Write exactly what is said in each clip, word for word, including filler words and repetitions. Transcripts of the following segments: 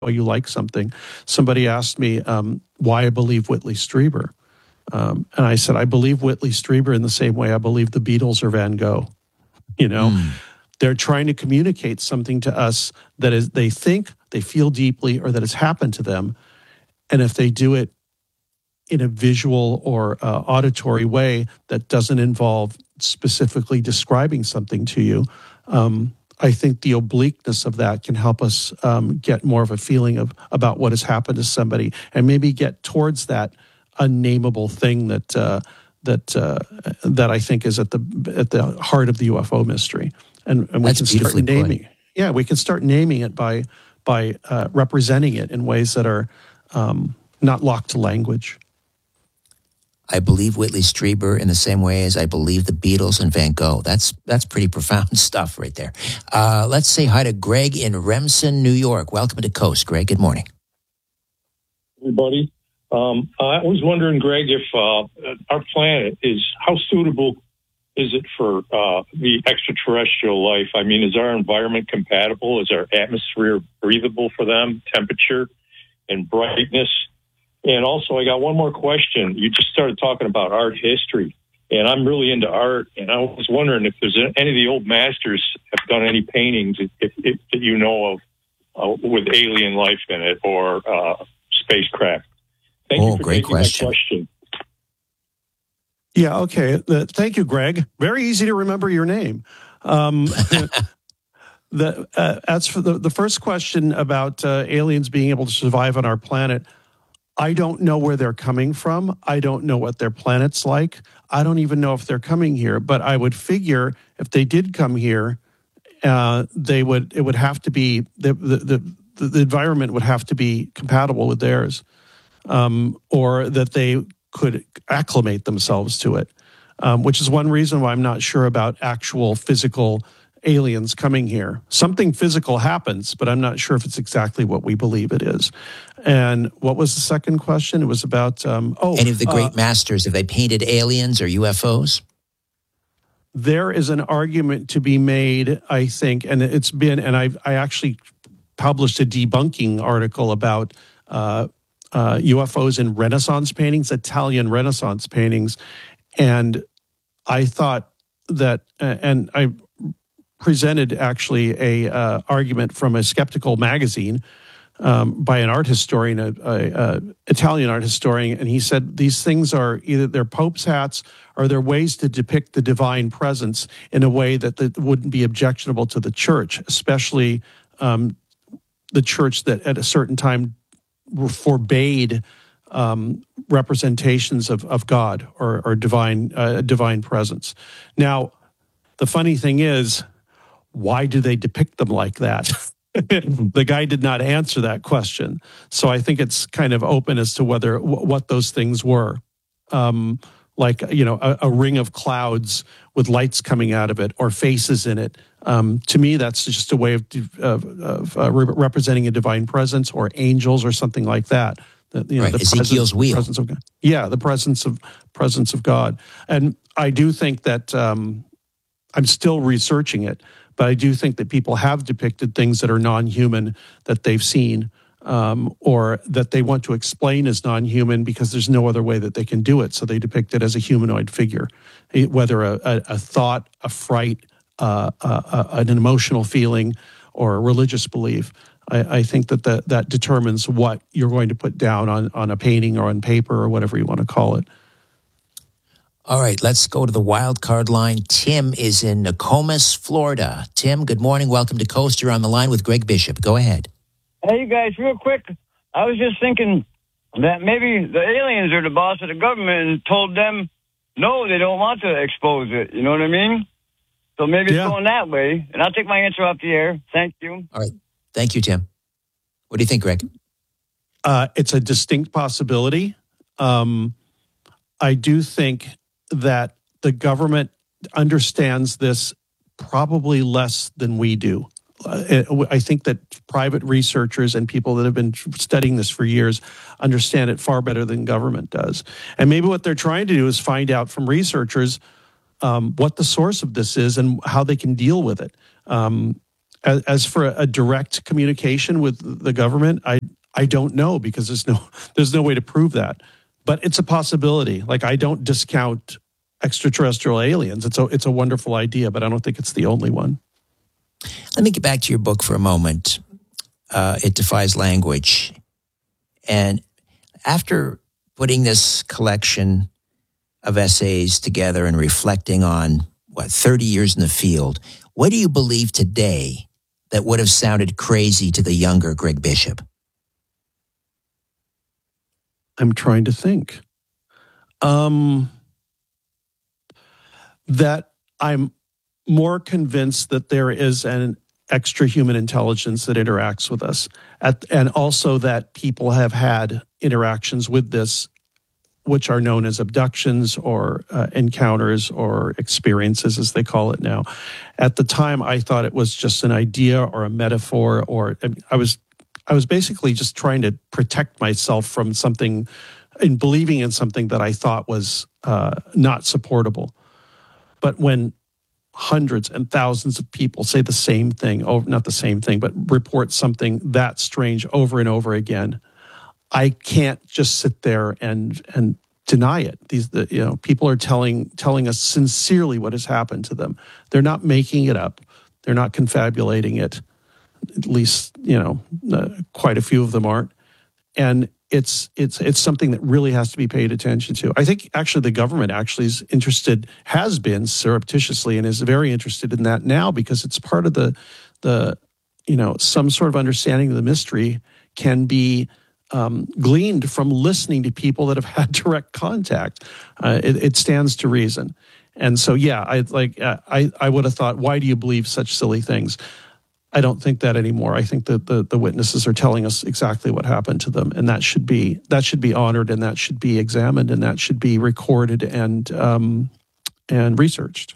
you like something. Somebody asked me um, why I believe Whitley Strieber. Um, and I said, I believe Whitley Strieber in the same way I believe the Beatles or Van Gogh. You know, mm. They're trying to communicate something to us that is they think, they feel deeply, or that has happened to them. And if they do it in a visual or uh, auditory way that doesn't involve specifically describing something to you, um, I think the obliqueness of that can help us um, get more of a feeling of about what has happened to somebody, and maybe get towards that unnameable thing that uh, that uh, that I think is at the at the heart of the U F O mystery. And, and we That's can start naming. Put. Yeah, we can start naming it by by uh, representing it in ways that are um, not locked to language. I believe Whitley Strieber in the same way as I believe the Beatles and Van Gogh. That's that's pretty profound stuff right there. Uh, let's say hi to Greg in Remsen, New York. Welcome to Coast, Greg. Good morning. Everybody. Um, I was wondering, Greg, if uh, our planet is, how suitable is it for uh, the extraterrestrial life? I mean, is our environment compatible? Is our atmosphere breathable for them, temperature and brightness? And also, I got one more question. You just started talking about art history, and I'm really into art, and I was wondering if there's any of the old masters have done any paintings if, if, that you know of uh, with alien life in it or uh, spacecraft. Thank oh, you for great taking question. my question. Yeah, okay. Uh, thank you, Greg. Very easy to remember your name. Um, the, uh, as for the, the first question about uh, aliens being able to survive on our planet, I don't know where they're coming from. I don't know what their planet's like. I don't even know if they're coming here. But I would figure if they did come here, uh, they would. It would have to be the the the, the environment would have to be compatible with theirs, um, or that they could acclimate themselves to it. Um, which is one reason why I'm not sure about actual physical aliens coming here. Something physical happens, but I'm not sure if it's exactly what we believe it is. And what was the second question? It was about, um, oh. Any of the great uh, masters, have they painted aliens or U F Os? There is an argument to be made, I think, and it's been, and I I actually published a debunking article about uh, uh, U F Os in Renaissance paintings, Italian Renaissance paintings. And I thought that, uh, and I presented actually a uh, argument from a skeptical magazine um, by an art historian, a, a, a Italian art historian, and he said these things are either they're Pope's hats or they're ways to depict the divine presence in a way that, that wouldn't be objectionable to the church, especially um, the church that at a certain time forbade um, representations of, of God or, or divine uh, divine presence. Now, the funny thing is, why do they depict them like that? The guy did not answer that question. So I think it's kind of open as to whether w- what those things were. Um, like, you know, a, a ring of clouds with lights coming out of it or faces in it. Um, to me, that's just a way of, of, of uh, re- representing a divine presence or angels or something like that. The, you know, right, the Ezekiel's presence, wheel. Presence of God. Yeah, the presence of presence of God. And I do think that um, I'm still researching it, but I do think that people have depicted things that are non-human that they've seen um, or that they want to explain as non-human because there's no other way that they can do it. So they depict it as a humanoid figure, whether a, a, a thought, a fright, uh, uh, an emotional feeling, or a religious belief. I, I think that, that that determines what you're going to put down on, on a painting or on paper or whatever you want to call it. All right, let's go to the wild card line. Tim is in Nokomis, Florida. Tim, good morning. Welcome to Coast. You're on the line with Greg Bishop. Go ahead. Hey, you guys, real quick. I was just thinking that maybe the aliens are the boss of the government and told them, no, they don't want to expose it. You know what I mean? So maybe Yeah. it's going that way. And I'll take my answer off the air. Thank you. All right. Thank you, Tim. What do you think, Greg? Uh, it's a distinct possibility. Um, I do think that the government understands this probably less than we do. Uh, I think that private researchers and people that have been studying this for years understand it far better than government does. And maybe what they're trying to do is find out from researchers um, what the source of this is and how they can deal with it. Um, As, as for a, a direct communication with the government, I I don't know because there's no there's no way to prove that. But it's a possibility. Like, I don't discount extraterrestrial aliens. It's a it's a wonderful idea, but I don't think it's the only one. Let me get back to your book for a moment. Uh, It Defies Language. And after putting this collection of essays together and reflecting on, what, thirty years in the field, what do you believe today that would have sounded crazy to the younger Greg Bishop? I'm trying to think. Um, that I'm more convinced that there is an extra human intelligence that interacts with us, at, and also that people have had interactions with this, which are known as abductions or uh, encounters or experiences, as they call it now. At the time, I thought it was just an idea or a metaphor, or I was, I was basically just trying to protect myself from something, in believing in something that I thought was uh, not supportable. But when hundreds and thousands of people say the same thing, over, not the same thing, but report something that strange over and over again, I can't just sit there and and deny it. These, the, you know, people are telling telling us sincerely what has happened to them. They're not making it up. They're not confabulating it. At least, you know, uh, quite a few of them aren't. And it's it's it's something that really has to be paid attention to. I think actually the government actually is interested, has been surreptitiously, and is very interested in that now, because it's part of the the you know, some sort of understanding of the mystery can be um, gleaned from listening to people that have had direct contact. Uh, it, it stands to reason. And so, yeah, I like uh, I I would have thought, why do you believe such silly things? I don't think that anymore. I think that the, the witnesses are telling us exactly what happened to them, and that should be that should be honored, and that should be examined, and that should be recorded and um, and researched.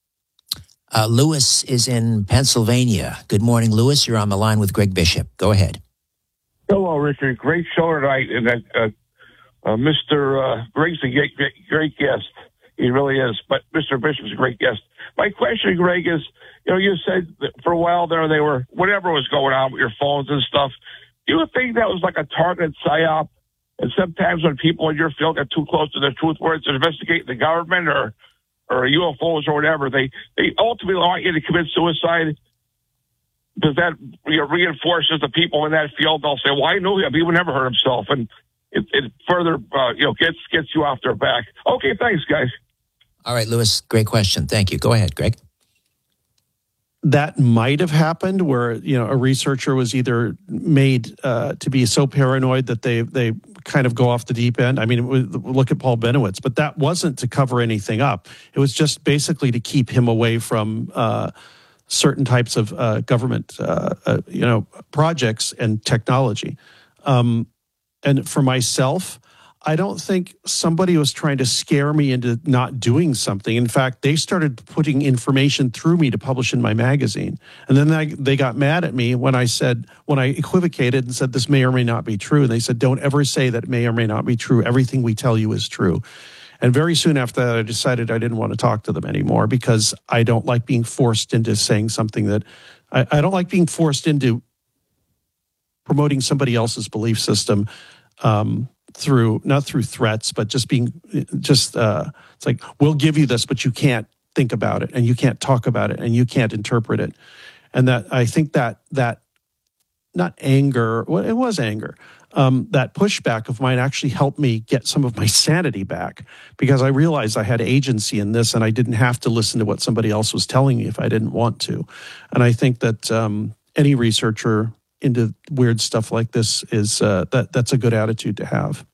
Uh, Lewis is in Pennsylvania. Good morning, Lewis. You're on the line with Greg Bishop. Go ahead. Hello, Richard. Great show tonight. And uh, uh, Mister Uh, Greg's a great, great, great guest. He really is. But Mister Bishop's a great guest. My question, Greg, is, you know, you said that for a while there they were, whatever was going on with your phones and stuff. Do you think that was like a targeted psyop? And sometimes when people in your field get too close to the truth, where it's investigating the government or or U F Os or whatever, they, they ultimately want you to commit suicide. Does that, you know, reinforces the people in that field? They'll say, well, I knew him. He would never hurt himself. And it, it further, uh, you know, gets gets you off their back. Okay, thanks, guys. All right, Lewis, great question. Thank you. Go ahead, Greg. That might have happened where, you know, a researcher was either made uh, to be so paranoid that they they kind of go off the deep end. I mean, look at Paul Benowitz, but that wasn't to cover anything up. It was just basically to keep him away from uh, certain types of uh, government, uh, uh, you know, projects and technology. Um, and for myself, I don't think somebody was trying to scare me into not doing something. In fact, they started putting information through me to publish in my magazine. And then I, they got mad at me when I said, when I equivocated and said, this may or may not be true. And they said, don't ever say that it may or may not be true. Everything we tell you is true. And very soon after that, I decided I didn't want to talk to them anymore, because I don't like being forced into saying something that, I, I don't like being forced into promoting somebody else's belief system. Um, through not through threats, but just being just uh it's like, we'll give you this, but you can't think about it, and you can't talk about it, and you can't interpret it. And that, I think that that not anger, well, it was anger, um that pushback of mine actually helped me get some of my sanity back, because I realized I had agency in this, and I didn't have to listen to what somebody else was telling me if I didn't want to. And I think that um any researcher into weird stuff like this is uh, that that's a good attitude to have.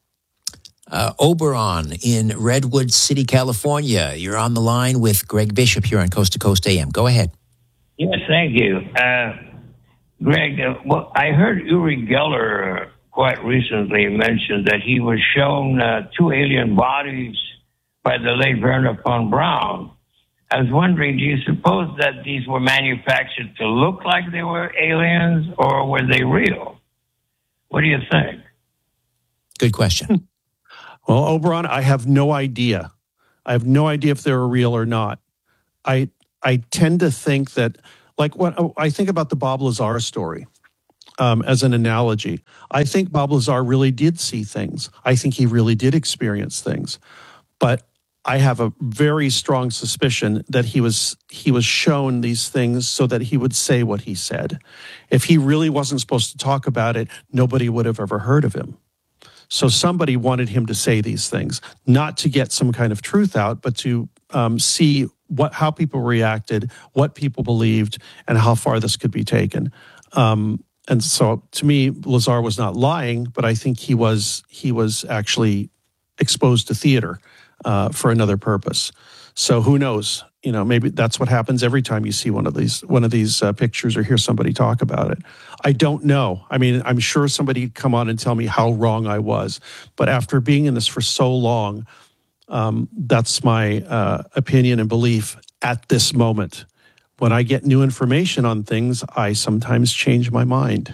Uh, Oberon in Redwood City, California. You're on the line with Greg Bishop here on Coast to Coast A M. Go ahead. Yes, thank you. Uh, Greg, uh, well, I heard Uri Geller uh, quite recently mention that he was shown uh, two alien bodies by the late Werner von Braun. I was wondering, do you suppose that these were manufactured to look like they were aliens, or were they real? What do you think? Good question. Well, Oberon, I have no idea. I have no idea if they were real or not. I I tend to think that Like when I think about the Bob Lazar story um, as an analogy, I think Bob Lazar really did see things. I think he really did experience things. But I have a very strong suspicion that he was he was shown these things so that he would say what he said. If he really wasn't supposed to talk about it, nobody would have ever heard of him. So somebody wanted him to say these things, not to get some kind of truth out, but to um, see what how people reacted, what people believed, and how far this could be taken. Um, and so, to me, Lazar was not lying, but I think he was he was actually exposed to theater uh, for another purpose. So who knows? You know, maybe that's what happens every time you see one of these one of these uh, pictures or hear somebody talk about it. I don't know. I mean, I'm sure somebody'd come on and tell me how wrong I was. But after being in this for so long, um, that's my uh, opinion and belief at this moment. When I get new information on things, I sometimes change my mind.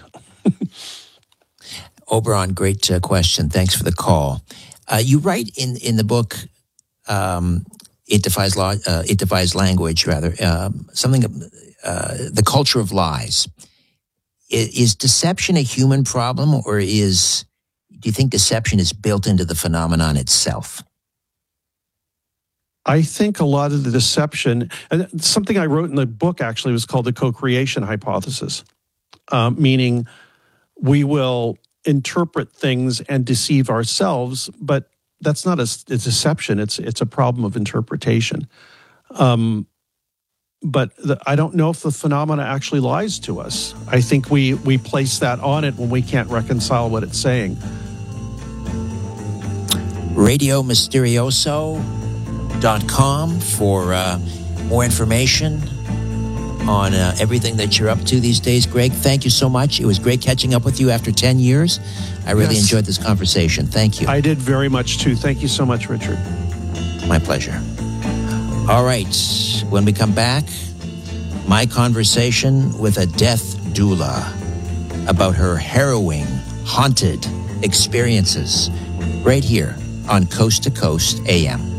Oberon, great uh, question. Thanks for the call. Uh, you write in, in the book, um, It Defies Law, uh, It Defies Language, rather, um, something, uh, the culture of lies. Is, is deception a human problem, or is, do you think deception is built into the phenomenon itself? I think a lot of the deception, and something I wrote in the book actually was called the co-creation hypothesis, uh, meaning we will interpret things and deceive ourselves, but that's not a, a deception. It's it's a problem of interpretation. Um, but the, I don't know if the phenomena actually lies to us. I think we we place that on it when we can't reconcile what it's saying. radio mysterioso dot com for uh, more information on uh, everything that you're up to these days. Greg, thank you so much. It was great catching up with you after ten years. I really yes. enjoyed this conversation. Thank you. I did very much too. Thank you so much, Richard. My pleasure. All right. When we come back, my conversation with a death doula about her harrowing, haunted experiences right here on Coast to Coast A M.